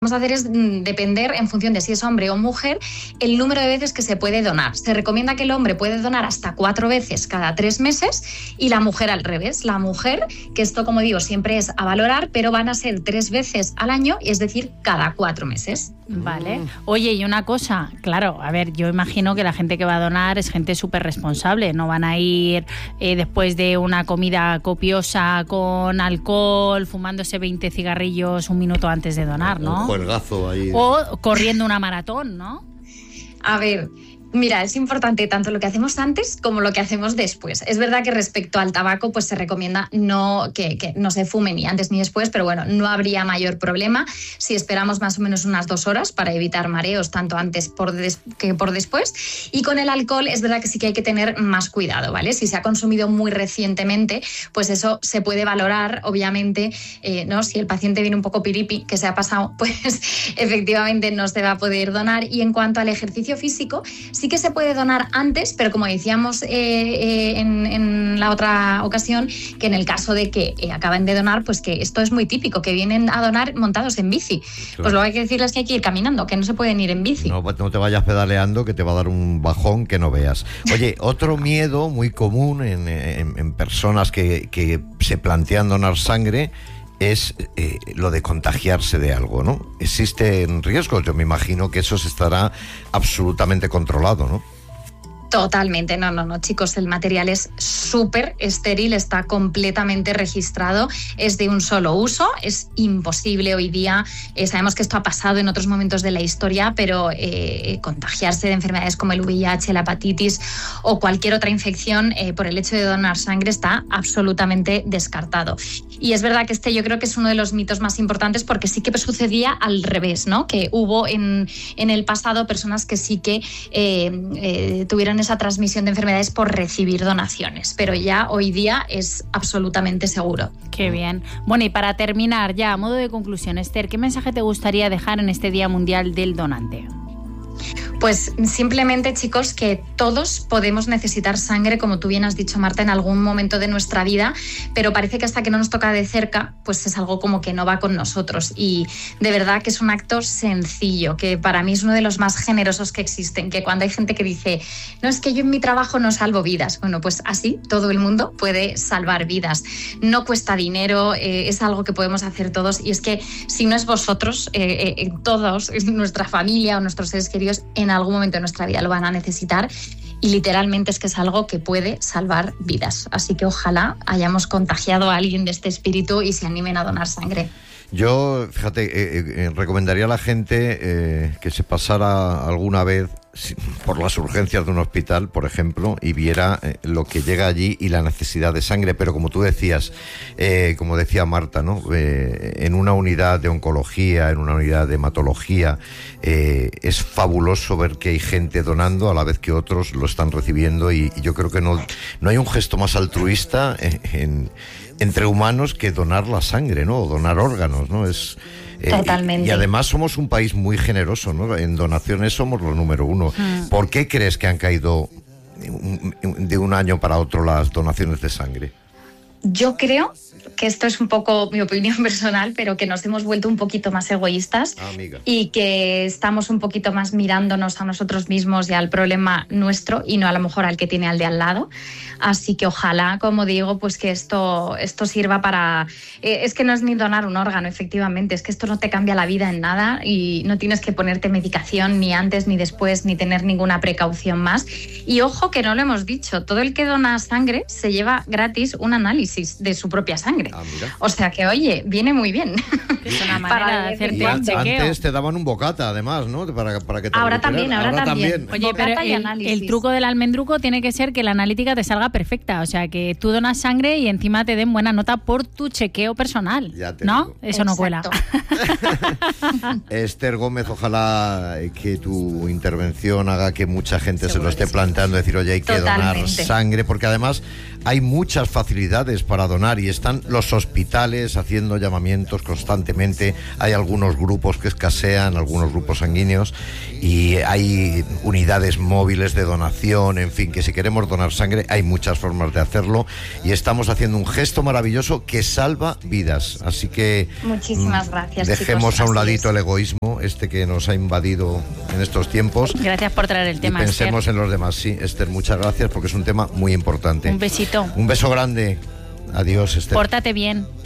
vamos a hacer es depender, en función de si es hombre o mujer, el número de veces que se puede donar. Se recomienda que el hombre puede donar hasta 4 veces cada 3 meses y la mujer al revés. La mujer, que esto, como digo, siempre es a valorar, pero van a ser 3 veces al año, es decir, cada 4 meses. Vale. Oye, y una cosa, claro, a ver, yo imagino que la gente que va a donar es gente súper responsable, no van a ir después de una comida copiosa con alcohol, fumándose 20 cigarrillos un minuto antes de donar, ¿no? Un juegazo ahí. O corriendo una maratón, ¿no? A ver, mira, es importante tanto lo que hacemos antes como lo que hacemos después. Es verdad que respecto al tabaco, pues se recomienda que no se fume ni antes ni después, pero bueno, no habría mayor problema si esperamos más o menos unas 2 horas para evitar mareos, tanto antes que por después. Y con el alcohol es verdad que sí que hay que tener más cuidado, ¿vale? Si se ha consumido muy recientemente, pues eso se puede valorar, obviamente, ¿no? Si el paciente viene un poco piripi, que se ha pasado, pues efectivamente no se va a poder donar. Y en cuanto al ejercicio físico, sí que se puede donar antes, pero como decíamos en la otra ocasión, que en el caso de que acaben de donar, pues que esto es muy típico, que vienen a donar montados en bici. Claro. Pues luego hay que decirles que hay que ir caminando, que no se pueden ir en bici. No te vayas pedaleando, que te va a dar un bajón que no veas. Oye, otro miedo muy común en personas que se plantean donar sangre es lo de contagiarse de algo, ¿no? ¿Existen riesgos? Yo me imagino que eso se estará absolutamente controlado, ¿no? Totalmente, no, chicos, el material es súper estéril, está completamente registrado, es de un solo uso, es imposible hoy día, sabemos que esto ha pasado en otros momentos de la historia, pero contagiarse de enfermedades como el VIH, la hepatitis o cualquier otra infección por el hecho de donar sangre está absolutamente descartado. Y es verdad que yo creo que es uno de los mitos más importantes, porque sí que sucedía al revés, ¿no? Que hubo en el pasado personas que sí que tuvieron esa transmisión de enfermedades por recibir donaciones, pero ya hoy día es absolutamente seguro. Qué bien. Bueno, y para terminar ya, a modo de conclusión, Esther, ¿qué mensaje te gustaría dejar en este Día Mundial del Donante? Pues simplemente, chicos, que todos podemos necesitar sangre, como tú bien has dicho, Marta, en algún momento de nuestra vida, pero parece que hasta que no nos toca de cerca, pues es algo como que no va con nosotros. Y de verdad que es un acto sencillo, que para mí es uno de los más generosos que existen, que cuando hay gente que dice, no, es que yo en mi trabajo no salvo vidas. Bueno, pues así todo el mundo puede salvar vidas. No cuesta dinero, es algo que podemos hacer todos, y es que si no es vosotros, todos, nuestra familia o nuestros seres queridos, en algún momento de nuestra vida lo van a necesitar, y literalmente es que es algo que puede salvar vidas. Así que ojalá hayamos contagiado a alguien de este espíritu y se animen a donar sangre. Yo, fíjate, recomendaría a la gente que se pasara alguna vez por las urgencias de un hospital, por ejemplo, y viera lo que llega allí y la necesidad de sangre. Pero como tú decías, como decía Marta, ¿no? En una unidad de oncología, en una unidad de hematología, es fabuloso ver que hay gente donando a la vez que otros lo están recibiendo, y yo creo que no hay un gesto más altruista entre humanos que donar la sangre, ¿no? O donar órganos, ¿no? Totalmente. Y además somos un país muy generoso, ¿no? En donaciones somos los número 1. ¿Por qué crees que han caído de un año para otro las donaciones de sangre? Yo creo que esto es un poco mi opinión personal, pero que nos hemos vuelto un poquito más egoístas y que estamos un poquito más mirándonos a nosotros mismos y al problema nuestro, y no a lo mejor al que tiene al de al lado. Así que ojalá, como digo, pues que esto sirva para... es que no es ni donar un órgano, efectivamente, es que esto no te cambia la vida en nada, y no tienes que ponerte medicación ni antes ni después, ni tener ninguna precaución más. Y ojo, que no lo hemos dicho, todo el que dona sangre se lleva gratis un análisis de su propia sangre. O sea que, oye, viene muy bien. Es una manera de hacerte un chequeo. Antes te daban un bocata, además, ¿no? Para que te ahora también. Oye, pero el truco del almendruco tiene que ser que la analítica te salga perfecta. O sea, que tú donas sangre y encima te den buena nota por tu chequeo personal. ¿No? Digo. Eso no cuela. Esther Gómez, ojalá que tu intervención haga que mucha gente se lo esté planteando, decir, oye, hay que donar sangre, porque además hay muchas facilidades para donar y están los hospitales haciendo llamamientos constantemente. Hay algunos grupos que escasean, algunos grupos sanguíneos, y hay unidades móviles de donación, en fin, que si queremos donar sangre hay muchas formas de hacerlo y estamos haciendo un gesto maravilloso que salva vidas. Así que muchísimas gracias, dejemos chicos, a un ladito es. el egoísmo que nos ha invadido en estos tiempos. Gracias por traer el tema, y pensemos Esther. en los demás. Sí, Esther, muchas gracias porque es un tema muy importante. Un besito. Un beso grande. Adiós, Esther. Pórtate bien.